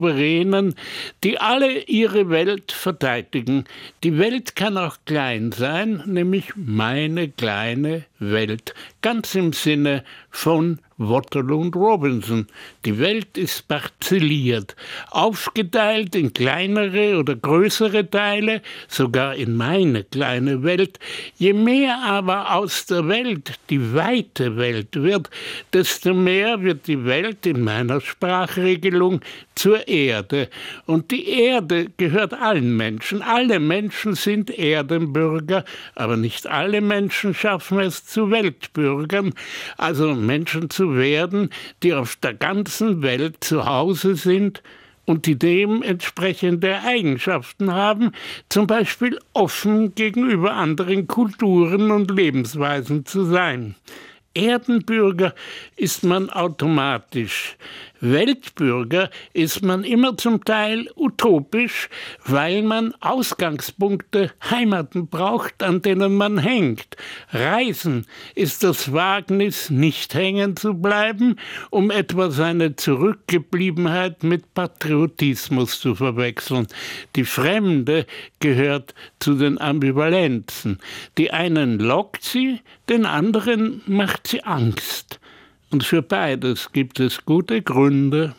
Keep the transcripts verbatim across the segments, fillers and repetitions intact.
Souveränen, die alle ihre Welt verteidigen. Die Welt kann auch klein sein, nämlich meine kleine Welt, ganz im Sinne von Waterloo und Robinson. Die Welt ist parzelliert, aufgeteilt in kleinere oder größere Teile, sogar in meine kleine Welt. Je mehr aber aus der Welt die weite Welt wird, desto mehr wird die Welt in meiner Sprachregelung zur Erde. Und die Erde gehört allen Menschen. Alle Menschen sind Erdenbürger, aber nicht alle Menschen schaffen es zu Weltbürgern, also Menschen zu werden, die auf der ganzen Welt zu Hause sind und die dementsprechende Eigenschaften haben, zum Beispiel offen gegenüber anderen Kulturen und Lebensweisen zu sein. Erdenbürger ist man automatisch. Weltbürger ist man immer zum Teil utopisch, weil man Ausgangspunkte, Heimaten braucht, an denen man hängt. Reisen ist das Wagnis, nicht hängen zu bleiben, um etwa seine Zurückgebliebenheit mit Patriotismus zu verwechseln. Die Fremde gehört zu den Ambivalenzen. Die einen lockt sie, den anderen macht sie Angst. Und für beides gibt es gute Gründe.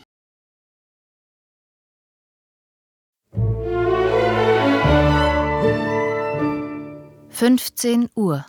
fünfzehn Uhr.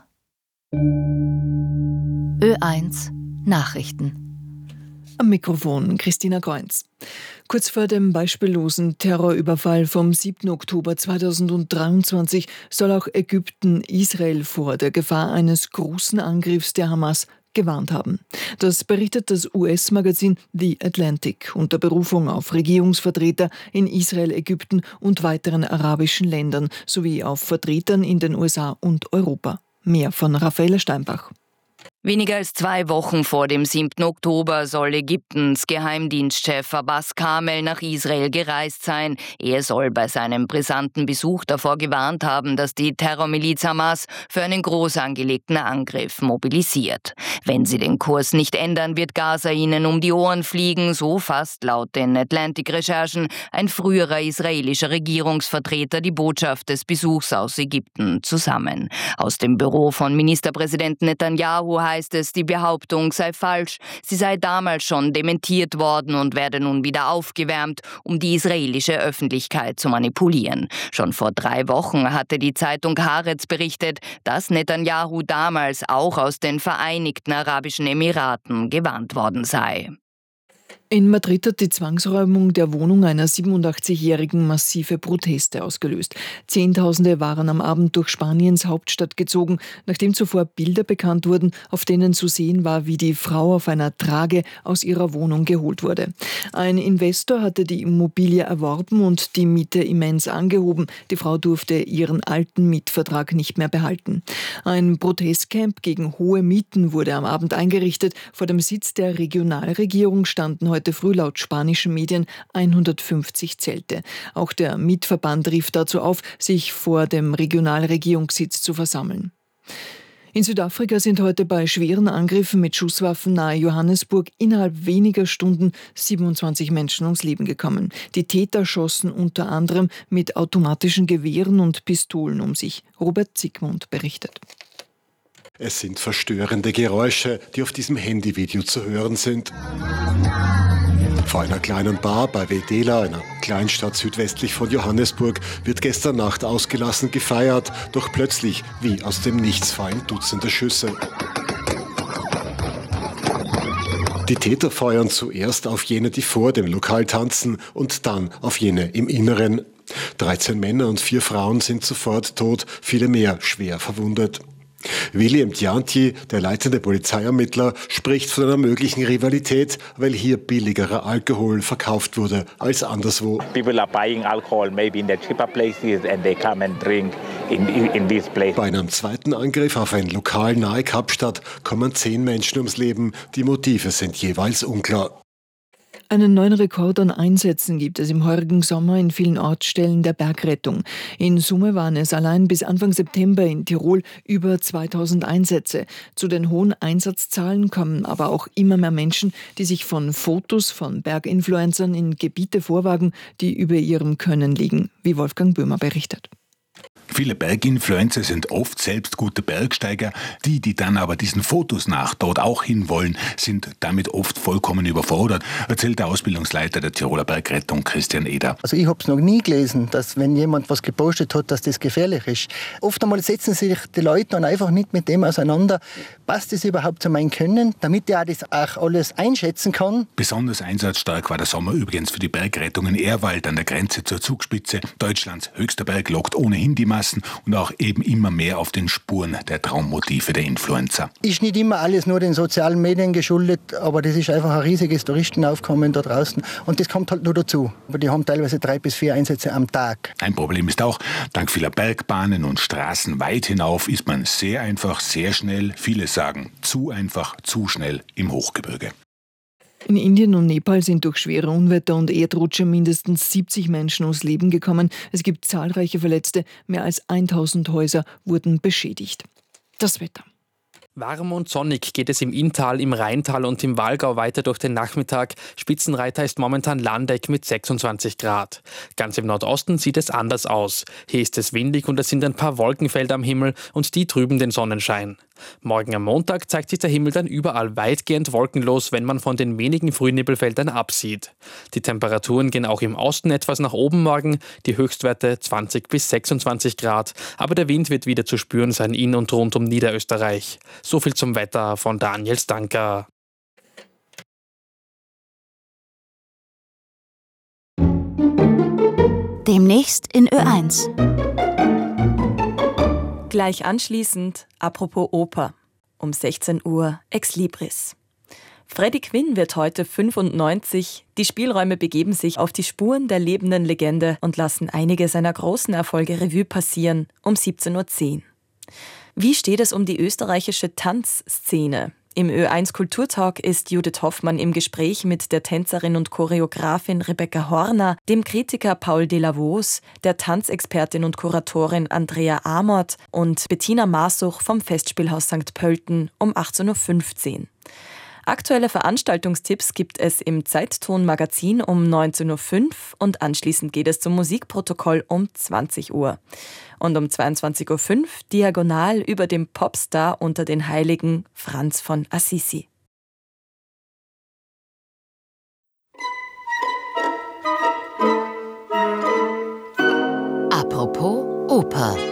Ö eins Nachrichten. Am Mikrofon Christina Goinz. Kurz vor dem beispiellosen Terrorüberfall vom siebten Oktober zweitausenddreiundzwanzig soll auch Ägypten Israel vor der Gefahr eines großen Angriffs der Hamas gewarnt haben. Das berichtet das U S-Magazin The Atlantic unter Berufung auf Regierungsvertreter in Israel, Ägypten und weiteren arabischen Ländern sowie auf Vertretern in den U S A und Europa. Mehr von Raffaella Steinbach. Weniger als zwei Wochen vor dem siebten Oktober soll Ägyptens Geheimdienstchef Abbas Kamel nach Israel gereist sein. Er soll bei seinem brisanten Besuch davor gewarnt haben, dass die Terrormiliz Hamas für einen groß angelegten Angriff mobilisiert. Wenn sie den Kurs nicht ändern, wird Gaza ihnen um die Ohren fliegen, so fasst laut den Atlantic-Recherchen ein früherer israelischer Regierungsvertreter die Botschaft des Besuchs aus Ägypten zusammen. Aus dem Büro von Ministerpräsident Netanyahu heißt es, die Behauptung sei falsch. Sie sei damals schon dementiert worden und werde nun wieder aufgewärmt, um die israelische Öffentlichkeit zu manipulieren. Schon vor drei Wochen hatte die Zeitung Haaretz berichtet, dass Netanyahu damals auch aus den Vereinigten Arabischen Emiraten gewarnt worden sei. In Madrid hat die Zwangsräumung der Wohnung einer siebenundachtzigjährigen massive Proteste ausgelöst. Zehntausende waren am Abend durch Spaniens Hauptstadt gezogen, nachdem zuvor Bilder bekannt wurden, auf denen zu sehen war, wie die Frau auf einer Trage aus ihrer Wohnung geholt wurde. Ein Investor hatte die Immobilie erworben und die Miete immens angehoben. Die Frau durfte ihren alten Mietvertrag nicht mehr behalten. Ein Protestcamp gegen hohe Mieten wurde am Abend eingerichtet. Vor dem Sitz der Regionalregierung standen heute früh laut spanischen Medien hundertfünfzig Zelte. Auch der Mietverband rief dazu auf, sich vor dem Regionalregierungssitz zu versammeln. In Südafrika sind heute bei schweren Angriffen mit Schusswaffen nahe Johannesburg innerhalb weniger Stunden siebenundzwanzig Menschen ums Leben gekommen. Die Täter schossen unter anderem mit automatischen Gewehren und Pistolen um sich. Robert Zygmunt berichtet. Es sind verstörende Geräusche, die auf diesem Handyvideo zu hören sind. Vor einer kleinen Bar bei Wedela, einer Kleinstadt südwestlich von Johannesburg, wird gestern Nacht ausgelassen gefeiert, doch plötzlich, wie aus dem Nichts, fallen Dutzende Schüsse. Die Täter feuern zuerst auf jene, die vor dem Lokal tanzen, und dann auf jene im Inneren. dreizehn Männer und vier Frauen sind sofort tot, viele mehr schwer verwundet. William Djanti, der leitende Polizeiermittler, spricht von einer möglichen Rivalität, weil hier billigerer Alkohol verkauft wurde als anderswo. People are buying alcohol maybe in the cheaper places and they come and drink in, in this place. Bei einem zweiten Angriff auf ein Lokal nahe Kapstadt kommen zehn Menschen ums Leben. Die Motive sind jeweils unklar. Einen neuen Rekord an Einsätzen gibt es im heurigen Sommer in vielen Ortsstellen der Bergrettung. In Summe waren es allein bis Anfang September in Tirol über zweitausend Einsätze. Zu den hohen Einsatzzahlen kommen aber auch immer mehr Menschen, die sich von Fotos von Berginfluencern in Gebiete vorwagen, die über ihrem Können liegen, wie Wolfgang Böhmer berichtet. Viele Berginfluencer sind oft selbst gute Bergsteiger. Die, die dann aber diesen Fotos nach dort auch hinwollen, sind damit oft vollkommen überfordert, erzählt der Ausbildungsleiter der Tiroler Bergrettung, Christian Eder. Also ich habe es noch nie gelesen, dass wenn jemand was gepostet hat, dass das gefährlich ist. Oft einmal setzen sich die Leute dann einfach nicht mit dem auseinander. Passt das überhaupt zu meinem Können, damit ich auch das auch alles einschätzen kann? Besonders einsatzstark war der Sommer übrigens für die Bergrettung in Ehrwald an der Grenze zur Zugspitze. Deutschlands höchster Berg lockt ohnehin die Massen und auch eben immer mehr auf den Spuren der Traummotive der Influencer. Ist nicht immer alles nur den sozialen Medien geschuldet, aber das ist einfach ein riesiges Touristenaufkommen da draußen und das kommt halt nur dazu. Aber die haben teilweise drei bis vier Einsätze am Tag. Ein Problem ist auch, dank vieler Bergbahnen und Straßen weit hinauf ist man sehr einfach, sehr schnell, viele sagen zu einfach, zu schnell im Hochgebirge. In Indien und Nepal sind durch schwere Unwetter und Erdrutsche mindestens siebzig Menschen ums Leben gekommen. Es gibt zahlreiche Verletzte. Mehr als tausend Häuser wurden beschädigt. Das Wetter. Warm und sonnig geht es im Inntal, im Rheintal und im Walgau weiter durch den Nachmittag. Spitzenreiter ist momentan Landeck mit sechsundzwanzig Grad. Ganz im Nordosten sieht es anders aus. Hier ist es windig und es sind ein paar Wolkenfelder am Himmel und die trüben den Sonnenschein. Morgen am Montag zeigt sich der Himmel dann überall weitgehend wolkenlos, wenn man von den wenigen Frühnebelfeldern absieht. Die Temperaturen gehen auch im Osten etwas nach oben morgen, die Höchstwerte zwanzig bis sechsundzwanzig Grad, aber der Wind wird wieder zu spüren sein in und rund um Niederösterreich. So viel zum Wetter von Daniel Stanker. Demnächst in Ö eins. Gleich anschließend, apropos Oper, um sechzehn Uhr Ex Libris. Freddie Quinn wird heute fünfundneunzig. Die Spielräume begeben sich auf die Spuren der lebenden Legende und lassen einige seiner großen Erfolge Revue passieren, um siebzehn Uhr zehn. Wie steht es um die österreichische Tanzszene? Im Ö eins Kulturtalk ist Judith Hoffmann im Gespräch mit der Tänzerin und Choreografin Rebecca Horner, dem Kritiker Paul Delavos, der Tanzexpertin und Kuratorin Andrea Amort und Bettina Masuch vom Festspielhaus Sankt Pölten um achtzehn Uhr fünfzehn. Aktuelle Veranstaltungstipps gibt es im Zeitton-Magazin um neunzehn Uhr fünf und anschließend geht es zum Musikprotokoll um zwanzig Uhr. Und um zweiundzwanzig Uhr fünf diagonal über dem Popstar unter den Heiligen Franz von Assisi. Apropos Oper.